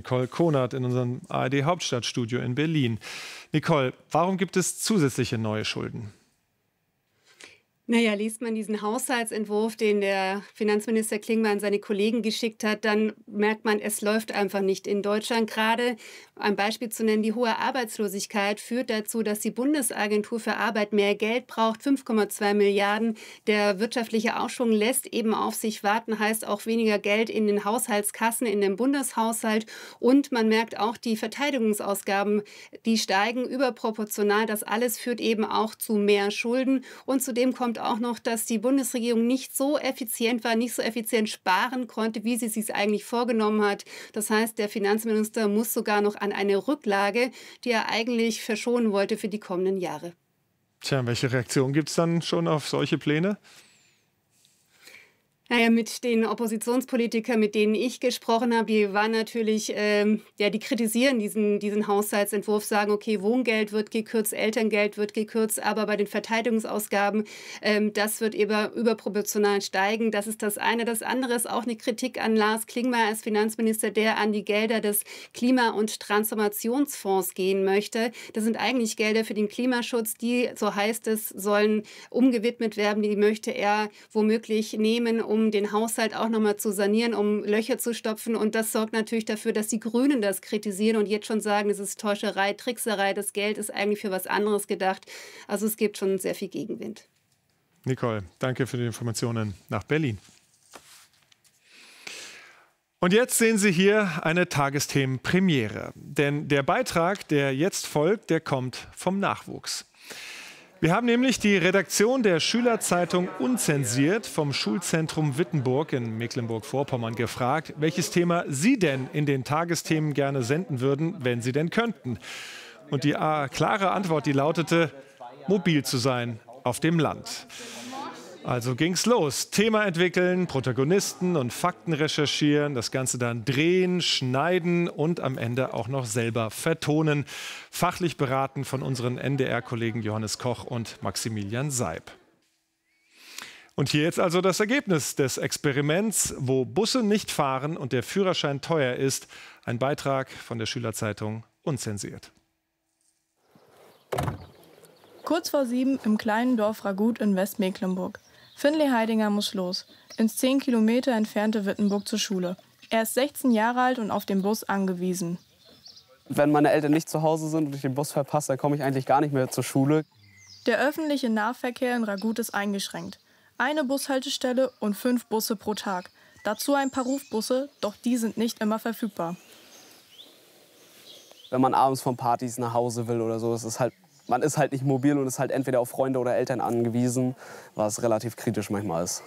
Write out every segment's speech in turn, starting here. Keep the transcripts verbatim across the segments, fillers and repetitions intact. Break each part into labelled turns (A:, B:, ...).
A: Nicole Konert in unserem A R D-Hauptstadtstudio in Berlin. Nicole, warum gibt es zusätzliche neue Schulden?
B: Naja, liest man diesen Haushaltsentwurf, den der Finanzminister Klingbeil an seine Kollegen geschickt hat, dann merkt man, es läuft einfach nicht in Deutschland. Gerade ein Beispiel zu nennen, die hohe Arbeitslosigkeit führt dazu, dass die Bundesagentur für Arbeit mehr Geld braucht, fünf Komma zwei Milliarden. Der wirtschaftliche Aufschwung lässt eben auf sich warten, heißt auch weniger Geld in den Haushaltskassen, in den Bundeshaushalt. Und man merkt auch, die Verteidigungsausgaben, die steigen überproportional. Das alles führt eben auch zu mehr Schulden. Und zudem kommt auch noch, dass die Bundesregierung nicht so effizient war, nicht so effizient sparen konnte, wie sie es sich eigentlich vorgenommen hat. Das heißt, der Finanzminister muss sogar noch an eine Rücklage, die er eigentlich verschonen wollte für die kommenden Jahre.
A: Tja, welche Reaktion gibt es dann schon auf solche Pläne?
B: Naja, mit den Oppositionspolitikern, mit denen ich gesprochen habe, die waren natürlich, ähm, ja, die kritisieren diesen, diesen Haushaltsentwurf, sagen, okay, Wohngeld wird gekürzt, Elterngeld wird gekürzt, aber bei den Verteidigungsausgaben, ähm, das wird über, überproportional steigen. Das ist das eine. Das andere ist auch eine Kritik an Lars Klingbeil als Finanzminister, der an die Gelder des Klima- und Transformationsfonds gehen möchte. Das sind eigentlich Gelder für den Klimaschutz, die, so heißt es, sollen umgewidmet werden. Die möchte er womöglich nehmen, um um den Haushalt auch noch mal zu sanieren, um Löcher zu stopfen. Und das sorgt natürlich dafür, dass die Grünen das kritisieren und jetzt schon sagen, das ist Täuscherei, Trickserei, das Geld ist eigentlich für was anderes gedacht. Also es gibt schon sehr viel Gegenwind.
A: Nicole, danke für die Informationen nach Berlin. Und jetzt sehen Sie hier eine Tagesthemen-Premiere. Denn der Beitrag, der jetzt folgt, der kommt vom Nachwuchs. Wir haben nämlich die Redaktion der Schülerzeitung Unzensiert vom Schulzentrum Wittenburg in Mecklenburg-Vorpommern gefragt, welches Thema Sie denn in den Tagesthemen gerne senden würden, wenn Sie denn könnten. Und die äh, klare Antwort, die lautete, mobil zu sein auf dem Land. Also ging's los. Thema entwickeln, Protagonisten und Fakten recherchieren, das Ganze dann drehen, schneiden und am Ende auch noch selber vertonen. Fachlich beraten von unseren N D R-Kollegen Johannes Koch und Maximilian Seib. Und hier jetzt also das Ergebnis des Experiments, wo Busse nicht fahren und der Führerschein teuer ist. Ein Beitrag von der Schülerzeitung Unzensiert.
C: Kurz vor sieben im kleinen Dorf Ragut in Westmecklenburg. Finley Heidinger muss los, ins zehn Kilometer entfernte Wittenburg zur Schule. Er ist sechzehn Jahre alt und auf den Bus angewiesen.
D: Wenn meine Eltern nicht zu Hause sind und ich den Bus verpasse, dann komme ich eigentlich gar nicht mehr zur Schule.
C: Der öffentliche Nahverkehr in Ragut ist eingeschränkt. Eine Bushaltestelle und fünf Busse pro Tag. Dazu ein paar Rufbusse, doch die sind nicht immer verfügbar.
D: Wenn man abends von Partys nach Hause will oder so, ist es halt Man ist halt nicht mobil und ist halt entweder auf Freunde oder Eltern angewiesen, was relativ kritisch manchmal ist.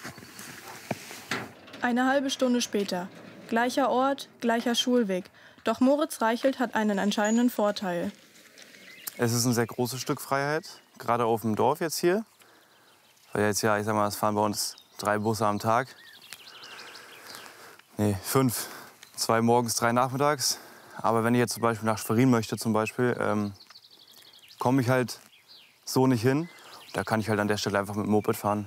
C: Eine halbe Stunde später. Gleicher Ort, gleicher Schulweg. Doch Moritz Reichelt hat einen entscheidenden Vorteil.
E: Es ist ein sehr großes Stück Freiheit, gerade auf dem Dorf jetzt hier. Weil jetzt ja, ich sag mal, es fahren bei uns drei Busse am Tag. Nee, fünf. Zwei morgens, drei nachmittags. Aber wenn ich jetzt zum Beispiel nach Schwerin möchte, zum Beispiel, ähm, komme ich halt so nicht hin. Da kann ich halt an der Stelle einfach mit dem Moped fahren.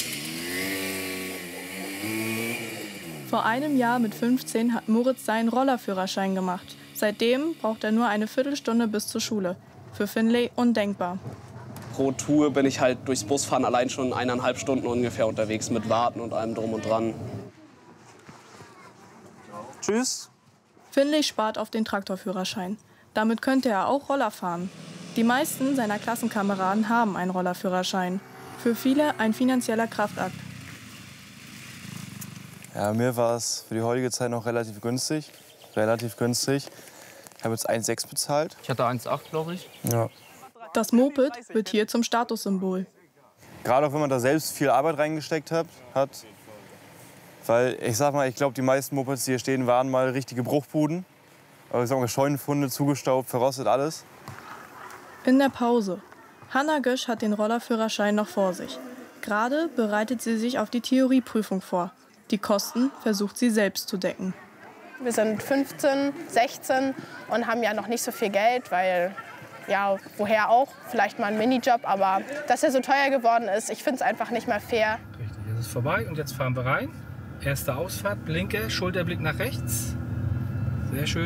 C: Vor einem Jahr mit fünfzehn hat Moritz seinen Rollerführerschein gemacht. Seitdem braucht er nur eine Viertelstunde bis zur Schule. Für Finley undenkbar.
D: Pro Tour bin ich halt durchs Busfahren allein schon eineinhalb Stunden ungefähr unterwegs mit Warten und allem drum und dran. Tschüss.
C: Finley spart auf den Traktorführerschein. Damit könnte er auch Roller fahren. Die meisten seiner Klassenkameraden haben einen Rollerführerschein. Für viele ein finanzieller Kraftakt.
E: Ja, mir war es für die heutige Zeit noch relativ günstig. Relativ günstig. Ich habe jetzt eins Komma sechs bezahlt.
F: Ich hatte eins Komma acht, glaube ich.
E: Ja.
C: Das Moped wird hier zum Statussymbol.
E: Gerade auch wenn man da selbst viel Arbeit reingesteckt hat. hat. Weil ich sag mal, ich glaube, die meisten Mopeds, die hier stehen, waren mal richtige Bruchbuden. Aber ich sag mal, Scheunenfunde, zugestaubt, verrostet, alles.
C: In der Pause. Hanna Gösch hat den Rollerführerschein noch vor sich. Gerade bereitet sie sich auf die Theorieprüfung vor. Die Kosten versucht sie selbst zu decken.
G: Wir sind fünfzehn, sechzehn und haben ja noch nicht so viel Geld, weil, ja, woher auch, vielleicht mal ein Minijob, aber dass er so teuer geworden ist, ich finde es einfach nicht mehr fair.
F: Richtig, jetzt ist vorbei und jetzt fahren wir rein. Erste Ausfahrt, Blinke, Schulterblick nach rechts. Sehr schön.